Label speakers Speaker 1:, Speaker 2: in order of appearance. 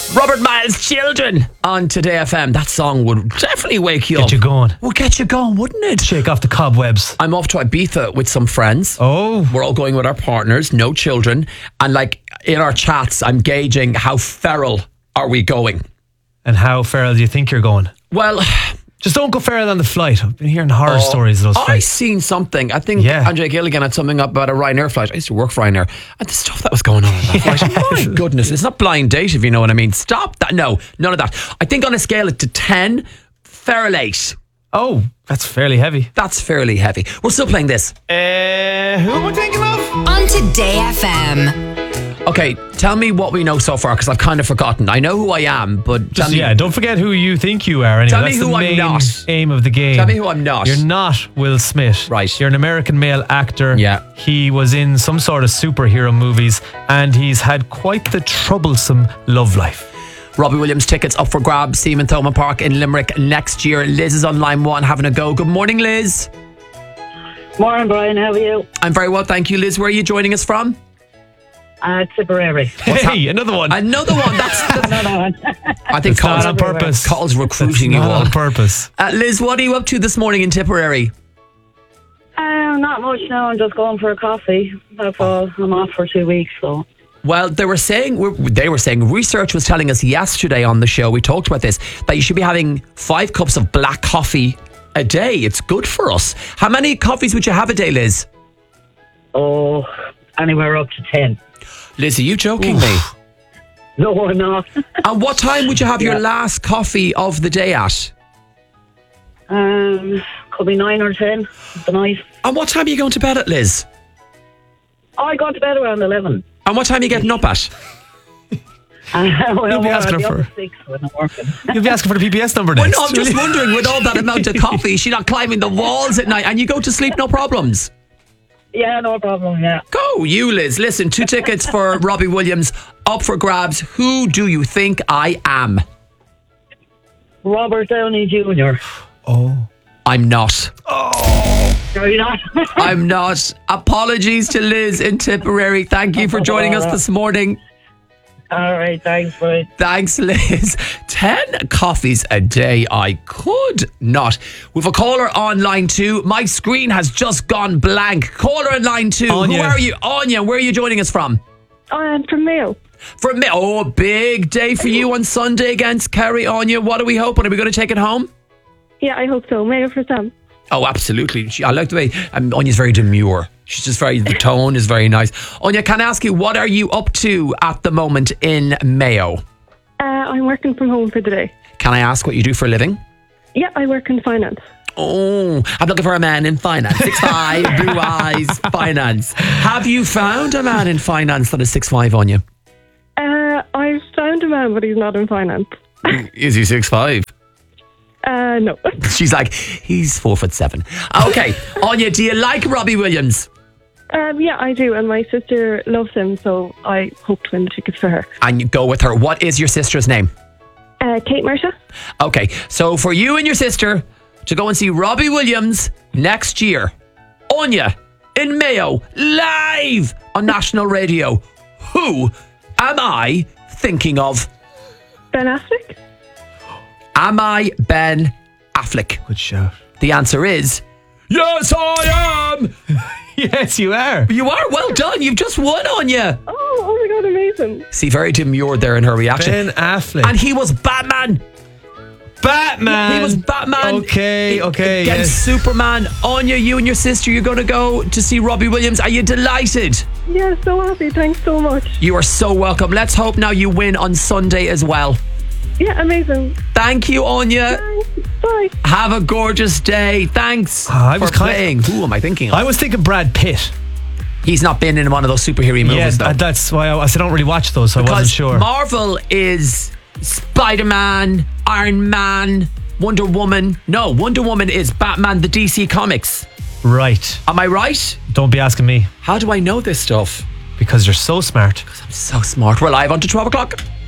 Speaker 1: Robert Miles, Children on Today FM. That song would definitely wake you up.
Speaker 2: Get you going.
Speaker 1: Would get you going, wouldn't it?
Speaker 2: Shake off the cobwebs.
Speaker 1: I'm off to Ibiza with some friends.
Speaker 2: Oh.
Speaker 1: We're all going with our partners, no children. And like in our chats, I'm gauging how feral are we going.
Speaker 2: And how feral do you think you're going?
Speaker 1: Well,
Speaker 2: just don't go feral on the flight. I've been hearing horror stories of those
Speaker 1: I
Speaker 2: flights.
Speaker 1: seen something. I think Andrea Gilligan had something up about a Ryanair flight. I used to work for Ryanair. And the stuff that was going on that flight. My goodness, it's not blind date, if you know what I mean. Stop that. No, none of that. I think on a scale of to 10, feral 8.
Speaker 2: Oh, that's fairly heavy.
Speaker 1: That's fairly heavy. We're still playing this.
Speaker 2: Who am I thinking of?
Speaker 3: On Today FM.
Speaker 1: Okay, tell me what we know so far, because I've kind of forgotten. I know who I am, but tell me.
Speaker 2: Don't forget who you think you are. Anyway,
Speaker 1: Tell me
Speaker 2: that's
Speaker 1: who
Speaker 2: the
Speaker 1: I'm
Speaker 2: main
Speaker 1: not.
Speaker 2: aim of the game.
Speaker 1: Tell me who I'm not.
Speaker 2: You're not Will Smith.
Speaker 1: Right.
Speaker 2: You're an American male actor.
Speaker 1: Yeah.
Speaker 2: He was in some sort of superhero movies, and he's had quite the troublesome love life.
Speaker 1: Robbie Williams tickets up for grabs. See him in Thomond Park in Limerick next year. Liz is on line 1 having a go. Good morning, Liz.
Speaker 4: Morning, Brian. How are you?
Speaker 1: I'm very well, thank you. Liz, where are you joining us from?
Speaker 4: Tipperary.
Speaker 2: Hey, another one.
Speaker 1: Another one. That's
Speaker 4: Another one.
Speaker 1: I think
Speaker 2: It's not on purpose.
Speaker 1: Cole's recruiting
Speaker 2: It's
Speaker 1: you
Speaker 2: not
Speaker 1: all.
Speaker 2: on purpose.
Speaker 1: Liz, what are you up to this morning in Tipperary?
Speaker 4: Not much now. I'm just going for a coffee. That's all. I'm off for 2 weeks, so.
Speaker 1: Well, they were saying research was telling us yesterday on the show, we talked about this, that you should be having 5 cups of black coffee a day. It's good for us. How many coffees would you have a day, Liz?
Speaker 4: Oh, anywhere up to 10.
Speaker 1: Liz, are you joking me?
Speaker 4: No, I'm not.
Speaker 1: And what time would you have your last coffee of the day at?
Speaker 4: Could be 9 or 10 tonight.
Speaker 1: And what time are you going to bed at, Liz?
Speaker 4: I got to bed around 11.
Speaker 1: And what time are you getting up at?
Speaker 2: You'll be asking her for
Speaker 4: 6 when I'm working.
Speaker 2: You'll be asking for the PPS number
Speaker 1: Well,
Speaker 2: next.
Speaker 1: no, I'm just wondering, with all that amount of coffee, is she not climbing the walls at night and you go to sleep no problems?
Speaker 4: Yeah, no problem, yeah.
Speaker 1: Go, you, Liz. Listen, 2 tickets for Robbie Williams up for grabs. Who do you think I am?
Speaker 4: Robert Downey Jr.
Speaker 2: Oh.
Speaker 1: I'm not.
Speaker 4: Are you not?
Speaker 1: I'm not. Apologies to Liz in Tipperary. Thank you for joining us this morning.
Speaker 4: All right, thanks, Brian.
Speaker 1: Thanks, Liz. 10 coffees a day. I could not. We've a caller on line 2. My screen has just gone blank. Caller on line 2.
Speaker 2: Anya.
Speaker 1: Who are you? Anya, where are you joining us from?
Speaker 5: I'm from Mayo.
Speaker 1: From me. Oh, big day for you on Sunday against Kerry. Anya, what are we hoping? Are we going to take it home?
Speaker 5: Yeah, I hope so. Mayo for Sam.
Speaker 1: Oh, absolutely. I like the way Anya's very demure. She's just the tone is very nice. Anya, can I ask you, what are you up to at the moment in Mayo?
Speaker 5: I'm working from home for the day.
Speaker 1: Can I ask what you do for a living?
Speaker 5: Yeah, I work in finance.
Speaker 1: Oh, I'm looking for a man in finance. 6'5", blue eyes, finance. Have you found a man in finance that is 6'5", Anya?
Speaker 5: I've found a man, but he's not in finance.
Speaker 1: Is he 6'5"?
Speaker 5: No.
Speaker 1: She's like, he's 4'7". Okay, Anya, do you like Robbie Williams?
Speaker 5: Yeah, I do, and my sister loves him, so I hope to win the tickets for her.
Speaker 1: And you go with her. What is your sister's name?
Speaker 5: Kate Mersha.
Speaker 1: Okay, so for you and your sister to go and see Robbie Williams next year, Anya in Mayo, live on national radio. Who am I thinking of?
Speaker 5: Ben Affleck.
Speaker 1: Am I Ben Affleck?
Speaker 2: Good shout.
Speaker 1: The answer is yes, I am.
Speaker 2: Yes, you are.
Speaker 1: You are. Well done. You've just won, Anya.
Speaker 5: Oh my God, amazing.
Speaker 1: See, very demure there in her reaction.
Speaker 2: Ben Affleck.
Speaker 1: And he was Batman.
Speaker 2: Batman.
Speaker 1: He was Batman.
Speaker 2: Okay,
Speaker 1: Against
Speaker 2: yes.
Speaker 1: Superman. Anya, you and your sister, you're going to go to see Robbie Williams. Are you delighted?
Speaker 5: Yeah, so happy. Thanks so much.
Speaker 1: You are so welcome. Let's hope now you win on Sunday as well.
Speaker 5: Yeah, amazing.
Speaker 1: Thank you, Anya.
Speaker 5: Thanks. Bye.
Speaker 1: Have a gorgeous day. Thanks
Speaker 2: I was
Speaker 1: for playing. Who am I thinking of?
Speaker 2: I was thinking Brad Pitt.
Speaker 1: He's not been in one of those superhero movies, though.
Speaker 2: Yeah, that's why I don't really watch those, so I wasn't sure.
Speaker 1: Marvel is Spider-Man, Iron Man, Wonder Woman. No, Wonder Woman is Batman, the DC Comics.
Speaker 2: Right.
Speaker 1: Am I right?
Speaker 2: Don't be asking me.
Speaker 1: How do I know this stuff?
Speaker 2: Because you're so smart.
Speaker 1: I'm so smart. We're live on to 12 o'clock.